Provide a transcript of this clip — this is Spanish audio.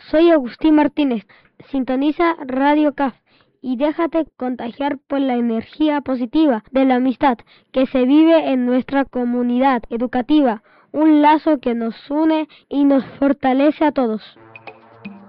Soy Agustín Martínez. Sintoniza Radio CAF y déjate contagiar por la energía positiva de la amistad que se vive en nuestra comunidad educativa, un lazo que nos une y nos fortalece a todos.